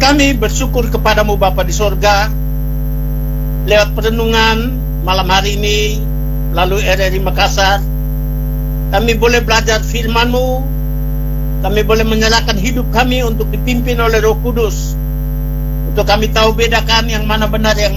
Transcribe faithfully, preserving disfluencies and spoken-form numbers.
kami bersyukur kepadamu Bapa di sorga, lewat perenungan malam hari ini melalui R R I Makassar, kami boleh belajar firman-Mu, kami boleh menyerahkan hidup kami untuk dipimpin oleh Roh Kudus, untuk kami tahu bedakan yang mana benar, yang